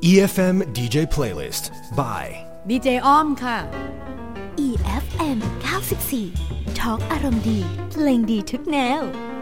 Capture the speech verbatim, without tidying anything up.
อี เอฟ เอ็ม ดี เจ Playlist by ดี เจ อ้อมค่ะอี เอฟ เอ็ม เก้าสิบสี่ ทอล์กอารมณ์ดีเพลงดีทุกแนว